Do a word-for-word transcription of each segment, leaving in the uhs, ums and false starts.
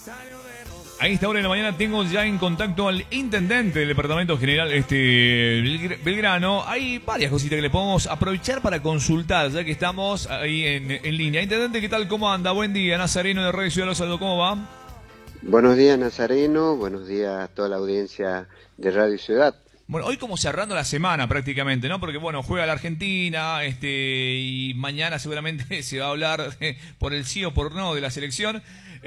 A esta hora de la mañana tengo ya en contacto al intendente del departamento general este Belgrano. Hay varias cositas que le podemos aprovechar para consultar, ya que estamos ahí en, en línea. Intendente, ¿qué tal? ¿Cómo anda? Buen día. Nazareno de Radio Ciudad, los saludo. ¿Cómo va? Buenos días, Nazareno. Buenos días a toda la audiencia de Radio Ciudad. Bueno, hoy como cerrando la semana prácticamente, ¿no? Porque, bueno, juega la Argentina este y mañana seguramente se va a hablar eh, por el sí o por no de la selección.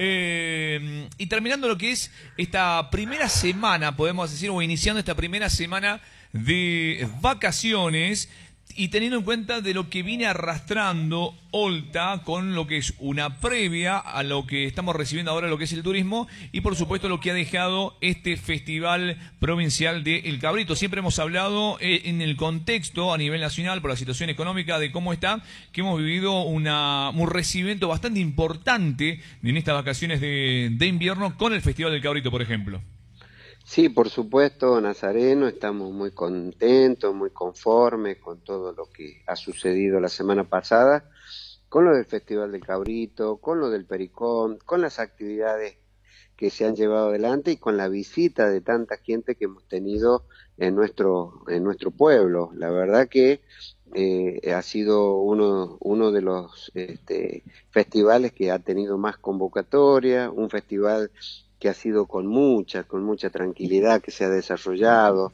Eh, y terminando lo que es esta primera semana, podemos decir, o iniciando esta primera semana de vacaciones, y teniendo en cuenta de lo que viene arrastrando Olta con lo que es una previa a lo que estamos recibiendo ahora, lo que es el turismo, y por supuesto lo que ha dejado este Festival Provincial de El Cabrito. Siempre hemos hablado eh, en el contexto a nivel nacional, por la situación económica de cómo está, que hemos vivido una, un recibimiento bastante importante en estas vacaciones de, de invierno con el Festival del Cabrito, por ejemplo. Sí, por supuesto, Nazareno, estamos muy contentos, muy conformes con todo lo que ha sucedido la semana pasada, con lo del Festival del Cabrito, con lo del Pericón, con las actividades que se han llevado adelante y con la visita de tanta gente que hemos tenido en nuestro, en nuestro pueblo. La verdad que eh, ha sido uno, uno de los este, festivales que ha tenido más convocatoria, un festival que ha sido con mucha, con mucha tranquilidad, que se ha desarrollado,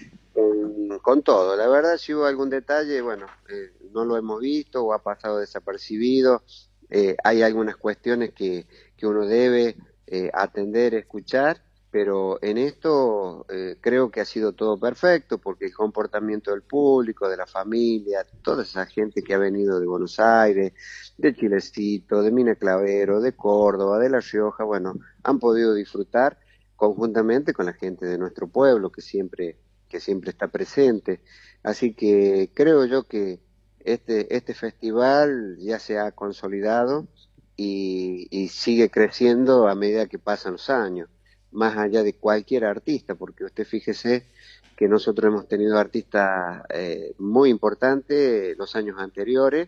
con, con todo. La verdad, si hubo algún detalle, bueno, eh, no lo hemos visto o ha pasado desapercibido. Eh, hay algunas cuestiones que, que uno debe eh, atender, escuchar, pero en esto eh, creo que ha sido todo perfecto, porque el comportamiento del público, de la familia, toda esa gente que ha venido de Buenos Aires, de Chilecito, de Mina Clavero, de Córdoba, de La Rioja, bueno, han podido disfrutar conjuntamente con la gente de nuestro pueblo, que siempre, que siempre está presente. Así que creo yo que este, este festival ya se ha consolidado y, y sigue creciendo a medida que pasan los años, más allá de cualquier artista, porque usted fíjese que nosotros hemos tenido artistas eh, muy importantes los años anteriores,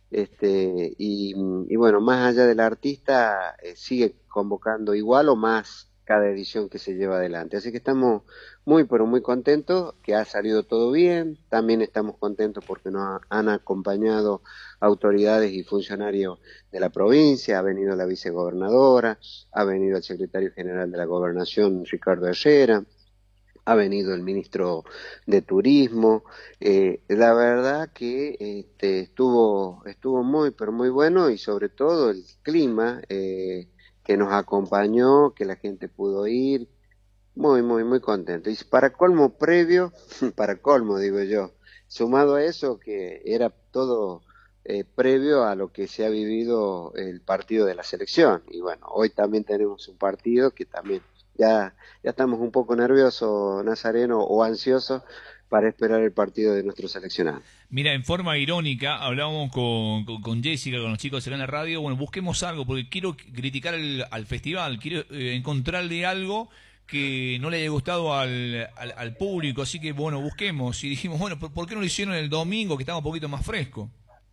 este, y, y bueno, más allá del artista, eh, sigue convocando igual o más cada edición que se lleva adelante. Así que estamos muy, pero muy contentos, que ha salido todo bien. También estamos contentos porque nos han acompañado autoridades y funcionarios de la provincia, ha venido la vicegobernadora, ha venido el secretario general de la Gobernación, Ricardo Herrera, ha venido el ministro de Turismo. Eh, la verdad que este, estuvo, estuvo muy, pero muy bueno, y sobre todo el clima eh, que nos acompañó, que la gente pudo ir, muy, muy, muy contento. Y para colmo previo, para colmo digo yo, sumado a eso que era todo eh, previo a lo que se ha vivido el partido de la selección. Y bueno, hoy también tenemos un partido que también ya, ya estamos un poco nerviosos, Nazareno, o ansiosos para esperar el partido de nuestro seleccionado. Mira, en forma irónica, hablábamos con, con, con Jessica, con los chicos acá en la radio, bueno, busquemos algo, porque quiero criticar el, al festival, quiero eh, encontrarle algo que no le haya gustado al, al, al público, así que bueno, busquemos, y dijimos, bueno, ¿por, ¿por qué no lo hicieron el domingo, que estaba un poquito más fresco?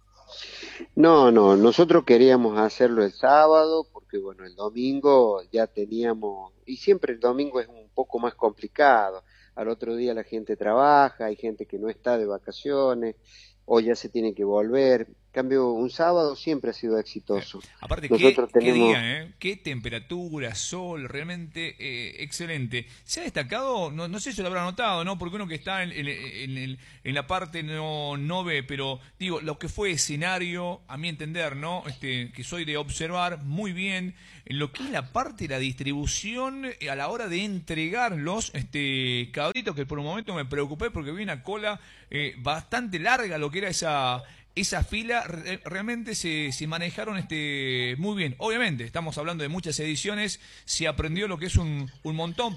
No, no, nosotros queríamos hacerlo el sábado, porque bueno, el domingo ya teníamos, y siempre el domingo es un poco más complicado. Al otro día la gente trabaja, hay gente que no está de vacaciones, o ya se tiene que volver. En cambio, un sábado siempre ha sido exitoso. Eh, aparte, Nosotros ¿qué, tenemos... qué día, eh? Qué temperatura, sol, realmente eh, excelente. Se ha destacado, no, no sé si lo habrá notado, ¿no? Porque uno que está en, en, en, en, en la parte no, no ve, pero digo, lo que fue escenario, a mi entender, ¿no? Este, que soy de observar muy bien, en lo que es la parte de la distribución a la hora de entregarlos, este, cabritos, que por un momento me preocupé porque vi una cola eh, bastante larga, lo que era esa... esa fila re realmente se, se manejaron este muy bien. Obviamente, estamos hablando de muchas ediciones, se aprendió lo que es un, un montón.